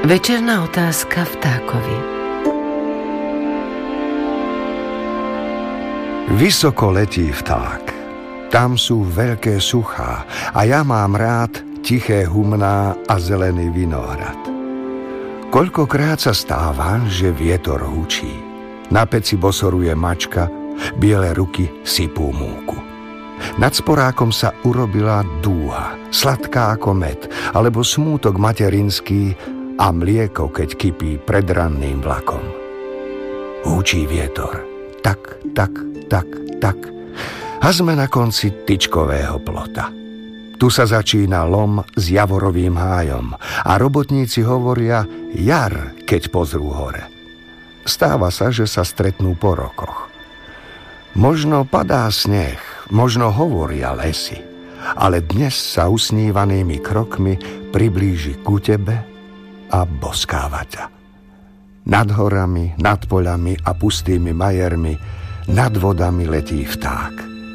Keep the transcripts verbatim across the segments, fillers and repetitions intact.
Večerná otázka vtákovi. Vysoko letí vták. Tam sú veľké suchá a ja mám rád tiché humná a zelený vinohrad. Koľkokrát sa stáva, že vietor hučí. Na peci bosoruje mačka, biele ruky sypú múku. Nad sporákom sa urobila dúha, sladká ako med, alebo smútok materinský a mlieko, keď kypí pred ranným vlakom. Húčí vietor, tak, tak, tak, tak, a sme na konci tyčkového plota. Tu sa začína lom s javorovým hájom a robotníci hovoria jar, keď pozrú hore. Stáva sa, že sa stretnú po rokoch. Možno padá sneh, možno hovoria lesy, ale dnes sa usnívanými krokmi priblíži ku tebe a boskáva ťa. Nad horami, nad poľami a pustými majermi, nad vodami letí vták.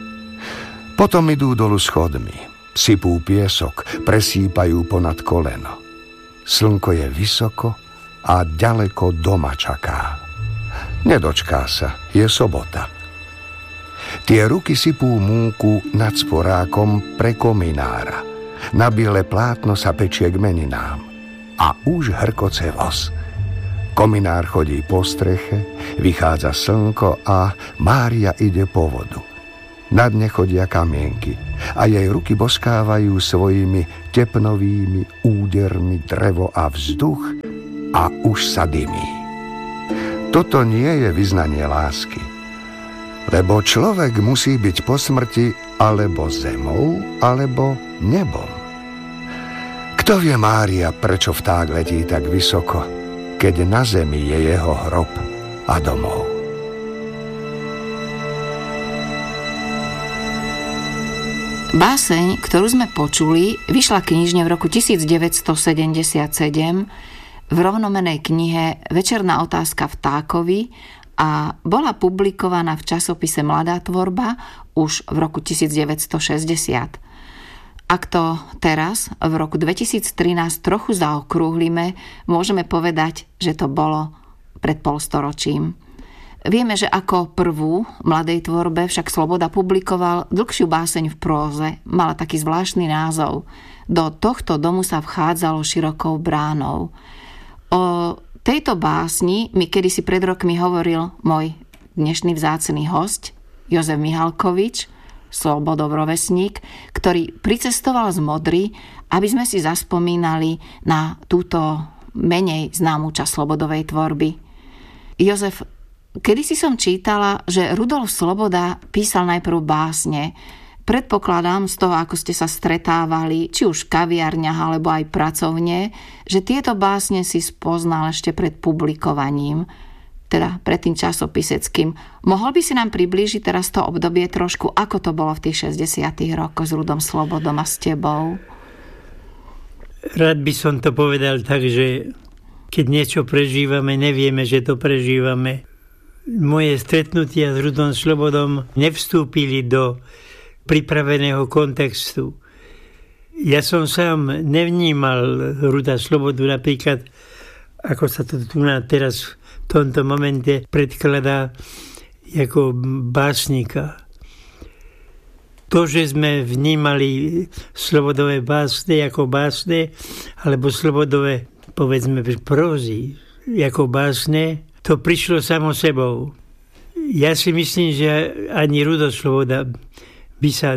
Potom idú dolu schodmi, sypú piesok, presýpajú ponad koleno. Slnko je vysoko a ďaleko doma čaká. Nedočká sa, je sobota. Tie ruky sypú múku nad sporákom pre kominára. Na biele plátno sa pečie k meninám. A už hrkoce voz. Kominár chodí po streche, vychádza slnko a Mária ide po vodu. Na dne chodia kamienky a jej ruky boskávajú svojimi tepnovými údermi drevo a vzduch a už sa dymí. Toto nie je vyznanie lásky, lebo človek musí byť po smrti alebo zemou, alebo nebom. Kto vie, Mária, prečo vták letí tak vysoko, keď na zemi je jeho hrob a domov? Báseň, ktorú sme počuli, vyšla knižne v roku devätnásťstosedemdesiatsedem v rovnomennej knihe Večerná otázka vtákovi a bola publikovaná v časopise Mladá tvorba už v roku devätnásťstošesťdesiat. Ak to teraz, v roku dvetisíctrinásť, trochu zaokrúhlime, môžeme povedať, že to bolo pred polstoročím. Vieme, že ako prvú Mladej tvorbe však Sloboda publikoval dlhšiu báseň v próze, mala taký zvláštny názov. Do tohto domu sa vchádzalo širokou bránou. O tejto básni mi kedysi pred rokmi hovoril môj dnešný vzácny hosť, Jozef Mihalkovič, Slobodov rovesník, ktorý pricestoval z Modry, aby sme si zaspomínali na túto menej známú časť Slobodovej tvorby. Jozef, kedysi som čítala, že Rudolf Sloboda písal najprv básne. Predpokladám z toho, ako ste sa stretávali, či už v kaviarniach, alebo aj pracovne, že tieto básne si spoznal ešte pred publikovaním, teda pred tým časopiseckým. Mohol by si nám priblížiť teraz to obdobie trošku, ako to bolo v tých šesťdesiatych rokoch s Rudom Slobodom a s tebou? Rád by som to povedal tak, že keď niečo prežívame, nevieme, že to prežívame. Moje stretnutia s Rudom Slobodom nevstúpili do pripraveného kontextu. Ja som sám nevnímal Ruda Slobodu napríklad, ako sa to tu na teraz v tomto momente predkladá, ako básnika. To, že sme vnímali Slobodové básne ako básne, alebo Slobodové, povedzme, prózy ako básne, to prišlo samo sebou. Ja si myslím, že ani Rudo Sloboda by sa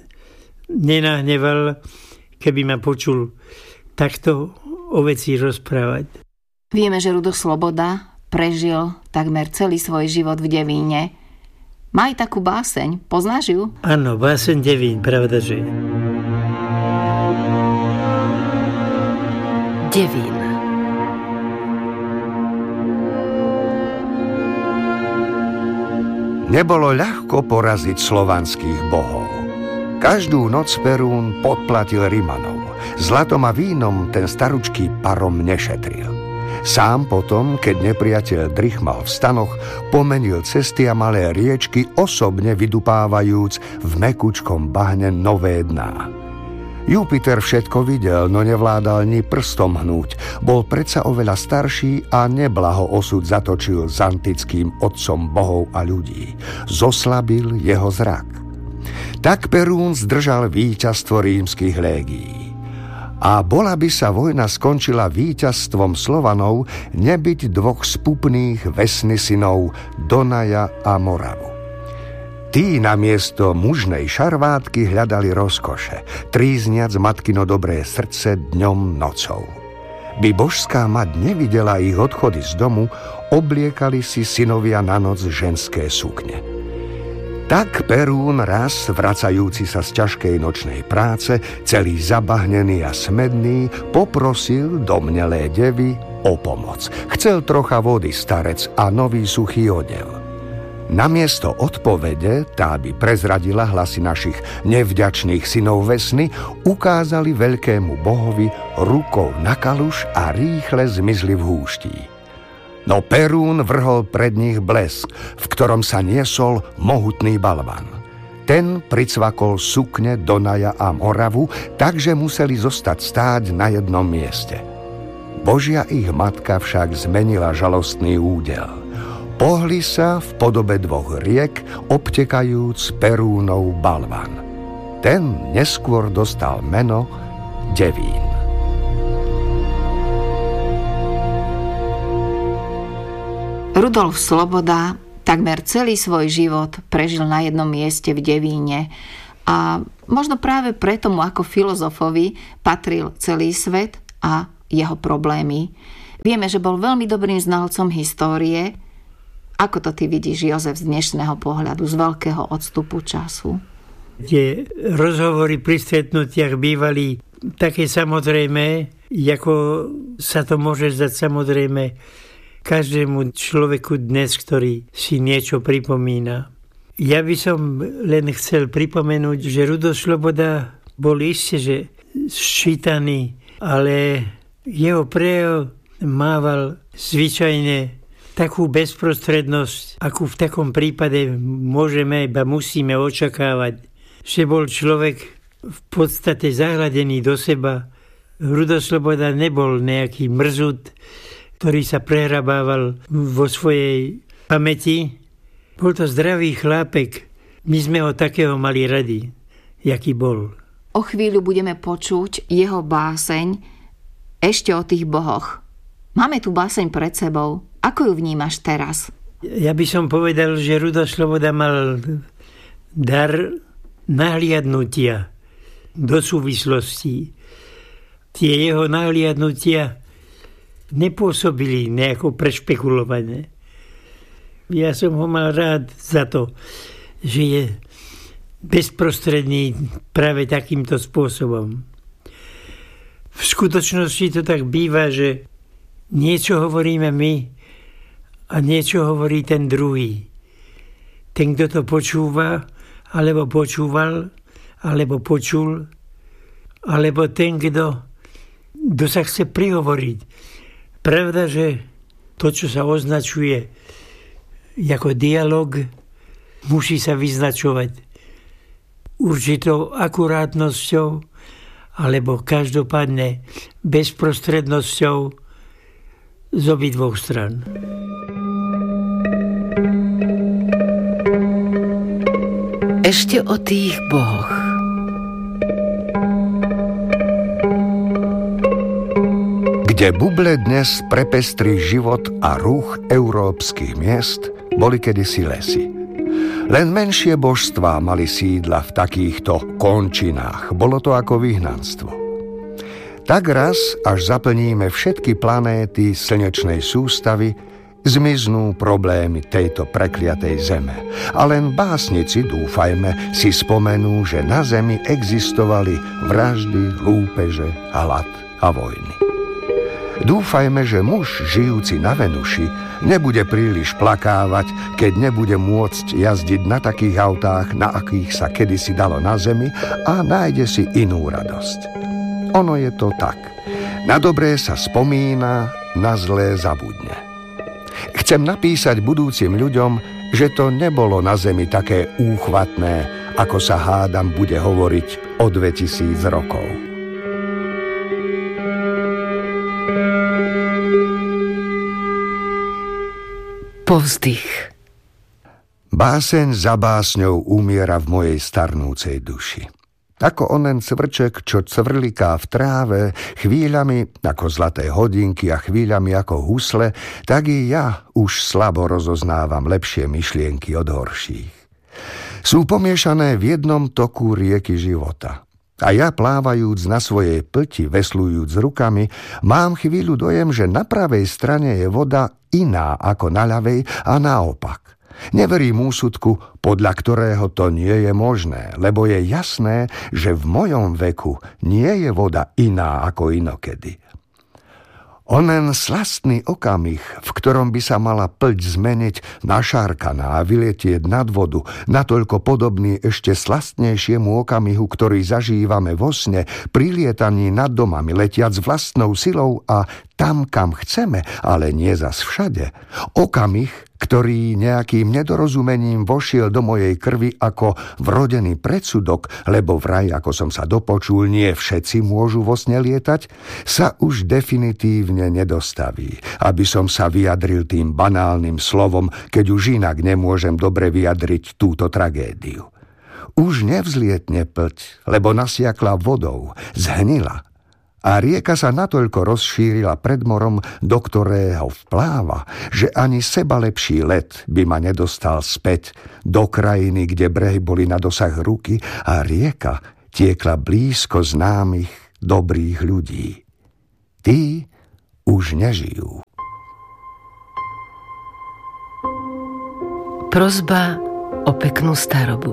nenahneval, keby ma počul takto o veci rozprávať. Vieme, že Rudo Sloboda prežil takmer celý svoj život v Devíne. Má aj takú báseň, poznáš ju? Áno, báseň Devín, pravda, že... Devín. Nebolo ľahko poraziť slovanských bohov. Každú noc Perún podplatil Rimanov. Zlatom a vínom ten staručký parom nešetril. Sám potom, keď nepriateľ drichmal v stanoch, pomenil cesty a malé riečky, osobne vydupávajúc v mekučkom bahne nové dná. Jupiter všetko videl, no nevládal ni prstom hnúť. Bol predsa oveľa starší a neblaho osud zatočil s antickým otcom bohov a ľudí. Zoslabil jeho zrak. Tak Perún zdržal víťazstvo rímskych légií. A bola by sa vojna skončila víťazstvom Slovanov, nebyť dvoch spupných vesny synov Donaja a Moravu. Tí namiesto mužnej šarvátky hľadali rozkoše, trízniac matkino dobré srdce dňom nocou. By božská mať nevidela ich odchody z domu, obliekali si synovia na noc ženské sukne. Tak Perún raz, vracajúci sa z ťažkej nočnej práce, celý zabahnený a smedný, poprosil domnelé devy o pomoc. Chcel trocha vody starec a nový suchý odev. Namiesto odpovede, tá by prezradila hlasy našich nevďačných synov vesny, ukázali veľkému bohovi rukou na kaluš a rýchle zmizli v húští. No Perún vrhol pred nich blesk, v ktorom sa niesol mohutný balvan. Ten pricvakol sukne Donaja a Moravu, takže museli zostať stáť na jednom mieste. Božia ich matka však zmenila žalostný údel. Pohli sa v podobe dvoch riek, obtekajúc Perúnov balvan. Ten neskôr dostal meno Devín. Rudolf Sloboda takmer celý svoj život prežil na jednom mieste v Devíne a možno práve preto mu ako filozofovi patril celý svet a jeho problémy. Vieme, že bol veľmi dobrým znalcom histórie. Ako to ty vidíš, Jozef, z dnešného pohľadu, z veľkého odstupu času? Tie rozhovory pri stretnutiach bývali také samozrejme, ako sa to môže zdať samozrejme každému človeku dnes, ktorý si niečo pripomína. Ja by som len chcel pripomenúť, že Rudolf Sloboda bol isté, že sčítaný, ale jeho prejav mával zvyčajne takú bezprostrednosť, akú v takom prípade môžeme iba musíme očakávať, že bol človek v podstate zahladený do seba. Rudolf Sloboda nebol nejaký mrzut, ktorý sa prehrabával vo svojej pamäti. Bol to zdravý chlápek. My sme ho takého mali radi, jaký bol. O chvíľu budeme počuť jeho báseň Ešte o tých bohoch. Máme tu báseň pred sebou. Ako ju vnímaš teraz? Ja by som povedal, že Rudolf Sloboda mal dar nahliadnutia do súvislostí. Tie jeho nahliadnutia nepôsobili nejako prešpekulované. Ja som ho mal rád za to, že je bezprostredný práve takýmto spôsobom. V skutočnosti to tak býva, že niečo hovoríme my a niečo hovorí ten druhý. Ten, kto to počúva, alebo počúval, alebo počul, alebo ten, kto, kto sa chce prihovoriť. Pravda, že to, čo sa označuje ako dialog, musí sa vyznačovať určitou akurátnosťou, alebo každopádne bezprostrednosťou z obidvoch stran. Ešte o tých bohoch. Kde buble dnes prepestrí život a ruch európskych miest, boli kedysi lesy. Len menšie božstvá mali sídla v takýchto končinách. Bolo to ako vyhnanstvo. Tak raz, až zaplníme všetky planéty slnečnej sústavy, zmiznú problémy tejto prekliatej zeme. A len básnici, dúfajme, si spomenú, že na zemi existovali vraždy, lúpeže, hlad a vojny. Dúfajme, že muž žijúci na Venuši nebude príliš plakávať, keď nebude môcť jazdiť na takých autách, na akých sa kedysi dalo na zemi, a nájde si inú radosť. Ono je to tak. Na dobré sa spomína, na zlé zabudne. Chcem napísať budúcim ľuďom, že to nebolo na zemi také úchvatné, ako sa hádam bude hovoriť o dvetisíc rokov. Povzdych. Báseň za básňou umiera v mojej starnúcej duši. Ako onen cvrček, čo cvrliká v tráve, chvíľami ako zlaté hodinky a chvíľami ako husle, tak i ja už slabo rozoznávam lepšie myšlienky od horších. Sú pomiešané v jednom toku rieky života. A ja, plávajúc na svojej plti, veslujúc rukami, mám chvíľu dojem, že na pravej strane je voda iná ako na ľavej a naopak. Neverím úsudku, podľa ktorého to nie je možné, lebo je jasné, že v mojom veku nie je voda iná ako inokedy. Onen slastný okamih, v ktorom by sa mala plť zmeniť na šárkaná a vyletieť nad vodu, natoľko podobný ešte slastnejšiemu okamihu, ktorý zažívame vo sne, pri lietaní nad domami, letiac vlastnou silou a tam, kam chceme, ale nie zas všade. Okamih, ktorý nejakým nedorozumením vošiel do mojej krvi ako vrodený predsudok, lebo vraj, ako som sa dopočul, nie všetci môžu vo sne lietať, sa už definitívne nedostaví, aby som sa vyjadril tým banálnym slovom, keď už inak nemôžem dobre vyjadriť túto tragédiu. Už nevzlietne plť, lebo nasiakla vodou, zhnila. A rieka sa natoľko rozšírila pred morom, do ktorého vpláva, že ani sebalepší let by ma nedostal späť do krajiny, kde brehy boli na dosah ruky a rieka tiekla blízko známych dobrých ľudí. Tí už nežijú. Prosba o peknú starobu.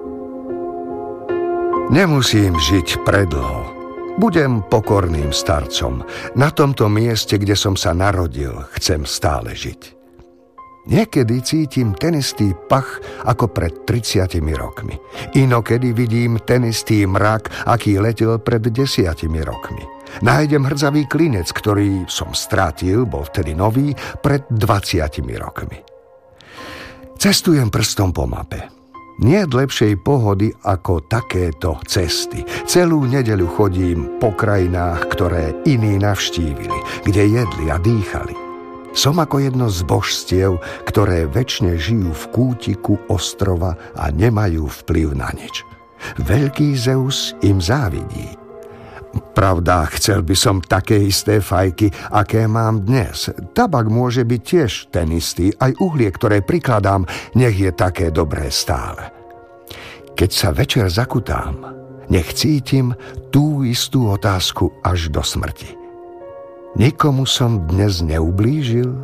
Nemusím žiť predlho. Budem pokorným starcom. Na tomto mieste, kde som sa narodil, chcem stále žiť. Niekedy cítim ten istý pach ako pred tridsiatimi rokmi. Inokedy vidím ten istý mrak, aký letel pred desiatimi rokmi. Nájdem hrdzavý klinec, ktorý som strátil, bol vtedy nový, pred dvadsiatimi rokmi. Cestujem prstom po mape. Nie je lepšej pohody ako takéto cesty. Celú nedeľu chodím po krajinách, ktoré iní navštívili, kde jedli a dýchali. Som ako jedno z božstiev, ktoré večne žijú v kútiku ostrova a nemajú vplyv na nič. Veľký Zeus im závidí. Pravda, chcel by som také isté fajky, aké mám dnes. Tabak môže byť tiež ten istý, aj uhlie, ktoré prikladám, nech je také dobré stále. Keď sa večer zakutám, nech cítim tú istú otázku až do smrti. Nikomu som dnes neublížil?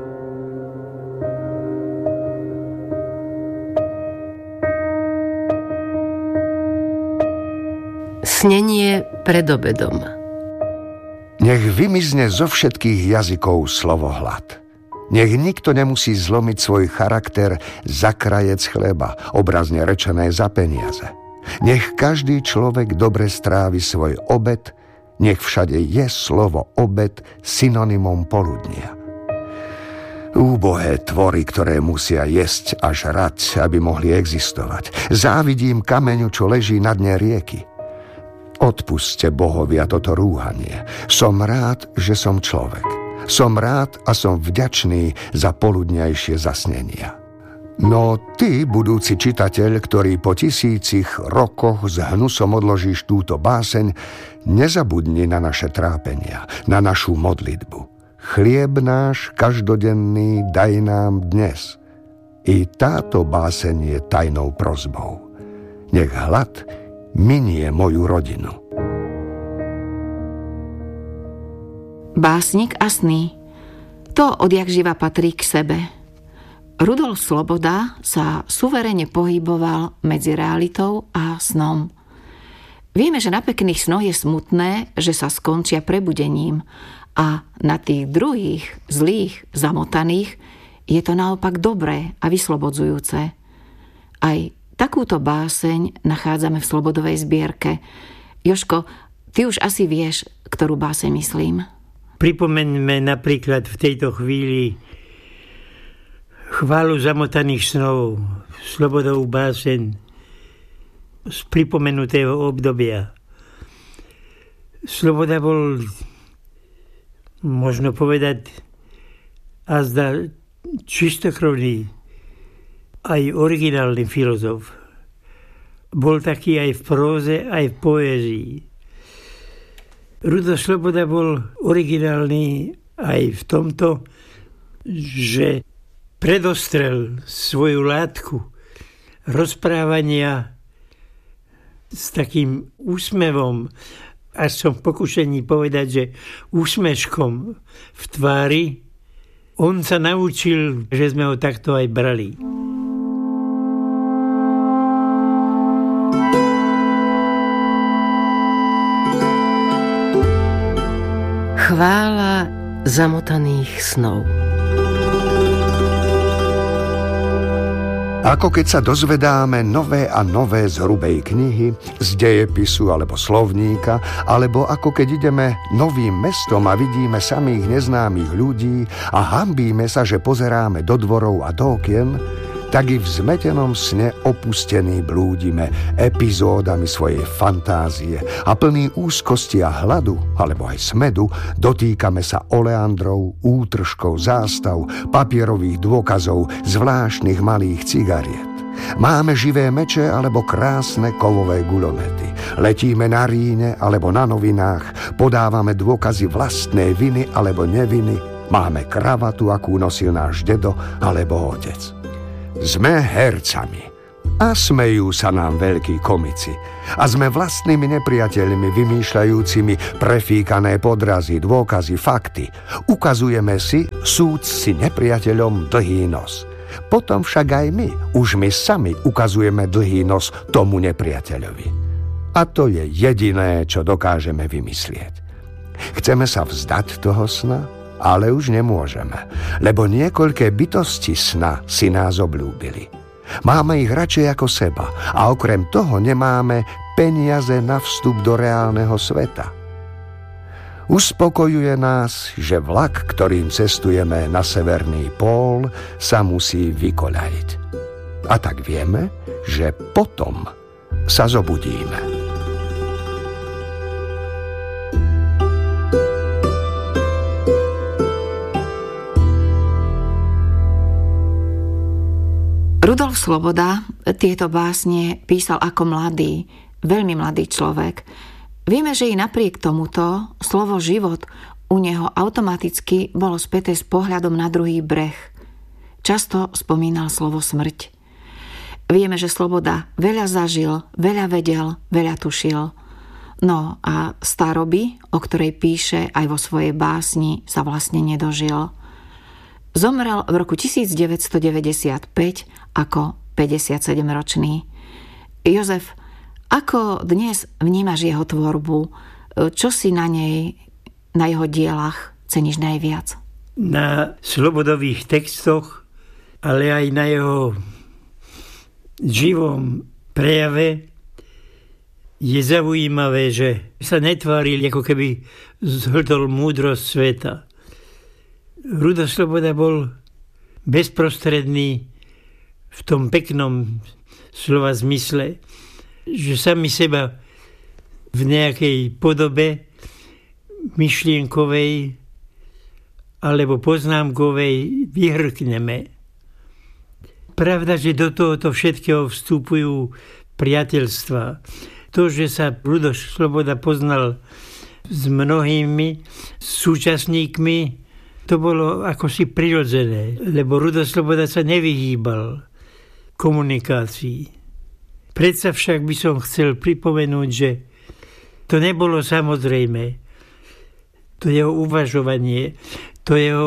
Snenie pred obedom. Nech vymizne zo všetkých jazykov slovo hlad. Nech nikto nemusí zlomiť svoj charakter za krajec chleba, obrazne rečené za peniaze. Nech každý človek dobre strávi svoj obed, nech všade je slovo obed synonymom poludnia. Úbohé tvory, ktoré musia jesť a žrať, aby mohli existovať. Závidím kameňu, čo leží na dne rieky. Odpusťte bohovia toto rúhanie. Som rád, že som človek. Som rád a som vďačný za poludňajšie zasnenia. No ty, budúci čitateľ, ktorý po tisícich rokoch s hnusom odložíš túto báseň, nezabudni na naše trápenia, na našu modlitbu. Chlieb náš každodenný daj nám dnes. I táto báseň je tajnou prosbou. Nech hlad minie moju rodinu. Básnik a sny. To odjakživa patrí k sebe. Rudolf Sloboda sa suverene pohyboval medzi realitou a snom. Vieme, že na pekných snoch je smutné, že sa skončia prebudením a na tých druhých, zlých, zamotaných je to naopak dobré a vyslobodzujúce. Aj takúto báseň nachádzame v Slobodovej zbierke. Jožko, ty už asi vieš, ktorú báseň myslím. Pripomeňme napríklad v tejto chvíli chválu zamotaných snov, Slobodovú báseň z pripomenutého obdobia. Sloboda bol, možno povedať, azda čistokrvný, aj originálny filozof. Bol taký aj v próze, aj v poézii. Rudolf Sloboda bol originálny aj v tomto, že predostrel svoju látku rozprávania s takým úsmevom, až som v pokušení povedať, že úsmeškom v tvári. On sa naučil, že sme ho takto aj brali. Chvála zamotaných snov. Ako keď sa dozvedáme nové a nové z hrubej knihy, z dejepisu alebo slovníka, alebo ako keď ideme novým mestom a vidíme samých neznámych ľudí a hanbíme sa, že pozeráme do dvorov a do okien, tak i v zmetenom sne opustení blúdime epizódami svojej fantázie a plný úzkosti a hladu, alebo aj smedu, dotýkame sa oleandrov, útržkov, zástav, papierových dôkazov, zvláštnych malých cigariet. Máme živé meče alebo krásne kovové guľomety. Letíme na Ríne alebo na novinách, podávame dôkazy vlastnej viny alebo neviny. Máme kravatu, akú nosil náš dedo alebo otec. Sme hercami a smejú sa nám veľkí komici a sme vlastnými nepriateľmi vymýšľajúcimi prefíkané podrazy, dôkazy, fakty. Ukazujeme si, súd si nepriateľom dlhý nos. Potom však aj my, už my sami ukazujeme dlhý nos tomu nepriateľovi. A to je jediné, čo dokážeme vymyslieť. Chceme sa vzdať toho sna? Ale už nemôžeme, lebo niekoľké bytosti sna si nás obľúbili. Máme ich radšej ako seba a okrem toho nemáme peniaze na vstup do reálneho sveta. Uspokojuje nás, že vlak, ktorým cestujeme na severný pól, sa musí vykoľajiť. A tak vieme, že potom sa zobudíme. Rudolf Sloboda tieto básne písal ako mladý, veľmi mladý človek. Vieme, že i napriek tomuto slovo život u neho automaticky bolo späté s pohľadom na druhý breh. Často spomínal slovo smrť. Vieme, že Sloboda veľa zažil, veľa vedel, veľa tušil. No a staroby, o ktorej píše aj vo svojej básni, sa vlastne nedožil. Zomrel v roku devätnásťstodeväťdesiatpäť ako päťdesiatsedemročný. Jozef, ako dnes vnímaš jeho tvorbu? Čo si na nej, na jeho dielach ceníš najviac? Na Slobodových textoch, ale aj na jeho živom prejave je zaujímavé, že sa netváril, ako keby zhltol múdrosť sveta. Rudolf Sloboda bol bezprostredný v tom peknom slova zmysle, že sami seba v nejakej podobe myšlienkovej alebo poznámkovej vyhrkneme. Pravda, že do tohoto všetkého vstupujú priateľstva. To, že sa Rudolf Sloboda poznal s mnohými súčasníkmi, to bolo akosi prirodzené, lebo Rudolf Sloboda sa nevyhýbal komunikácii. Predsa však by som chcel pripomenúť, že to nebolo samozrejme. To jeho uvažovanie, to jeho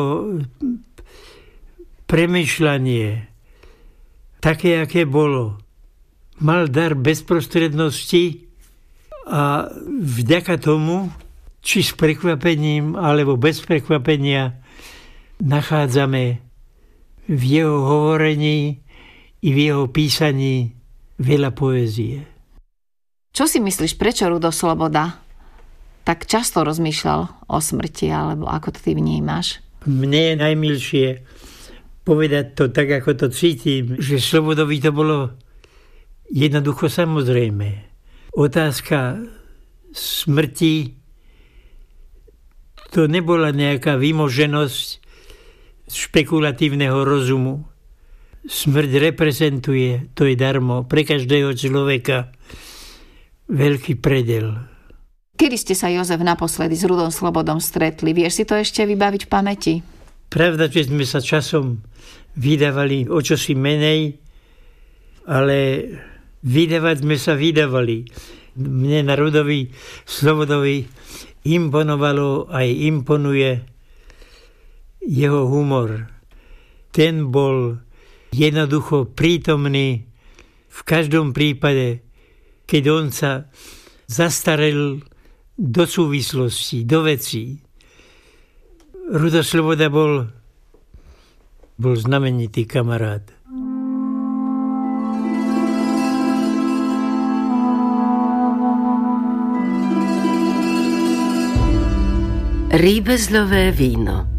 premýšľanie, také, aké bolo. Mal dar bezprostrednosti a vďaka tomu, či s prekvapením, alebo bez prekvapenia, nachádzame v jeho hovorení i v jeho písaní veľa poézie. Čo si myslíš, prečo Rudolf Sloboda tak často rozmýšľal o smrti, alebo ako to ty vnímaš? Mne je najmilšie povedať to tak, ako to cítim, že Slobodovi to bolo jednoducho samozrejme. Otázka smrti to nebola nejaká vymoženosť špekulatívneho rozumu. Smrť reprezentuje, to je darmo, pre každého človeka veľký predel. Kedy ste sa, Jozef, naposledy s Rudom Slobodom stretli? Vieš si to ešte vybaviť v pamäti? Pravda, že sme sa časom vydávali o čosi menej, ale vydávať sme sa vydávali. Mne na Rudovi Slobodovi imponovalo aj imponuje jeho humor. Ten bol jednoducho prítomný v každom prípade, keď on sa zastarel do súvislosti, do vecí. Rudo Sloboda bol, bol znamenitý kamarát. Rýbezľové víno.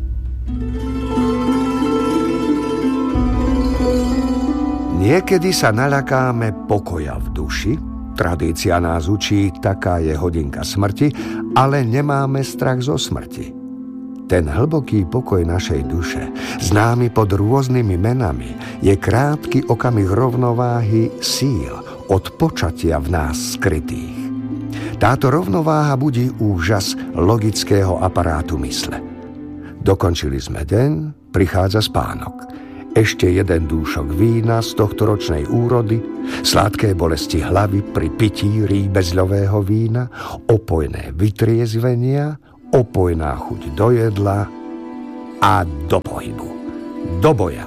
Niekedy sa naľakáme pokoja v duši, tradícia nás učí, taká je hodinka smrti, ale nemáme strach zo smrti. Ten hlboký pokoj našej duše, známy pod rôznymi menami, je krátky okamih rovnováhy síl od počatia v nás skrytých. Táto rovnováha budí úžas logického aparátu mysle. Dokončili sme deň, prichádza spánok. Ešte jeden dúšok vína z tohtoročnej úrody, sladké bolesti hlavy pri pití rýbezľového vína, opojné vytriezvenia, opojná chuť do jedla a do pohybu, do boja.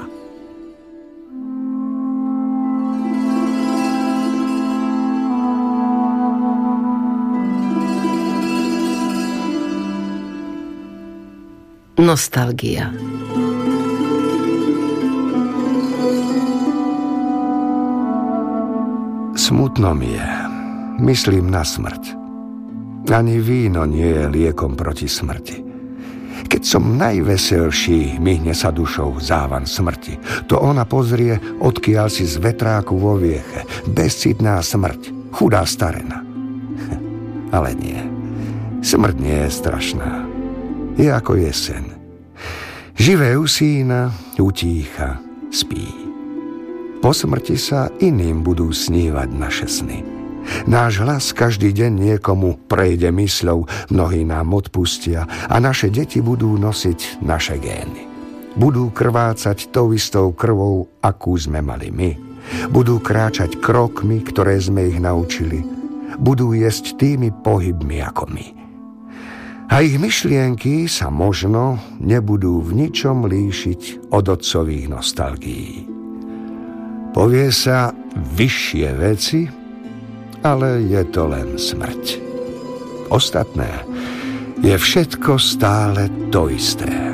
Nostalgia. Smutno mi je. Myslím na smrť. Ani víno nie je liekom proti smrti. Keď som najveselší, myhne sa dušou závan smrti. To ona pozrie, odkiaľ si z vetráku vo vieche. Bezcitná smrť, chudá starena. Ale nie. Smrť nie je strašná. Je ako jeseň. Živé usína, utícha, spí. Po smrti sa iným budú snívať naše sny. Náš hlas každý deň niekomu prejde mysľou, mnohí nám odpustia a naše deti budú nosiť naše gény. Budú krvácať tou istou krvou, akú sme mali my. Budú kráčať krokmi, ktoré sme ich naučili. Budú jesť tými pohybmi ako my. A ich myšlienky sa možno nebudú v ničom líšiť od otcových nostalgií. Povie sa vyššie veci, ale je to len smrť. Ostatné je všetko stále to isté.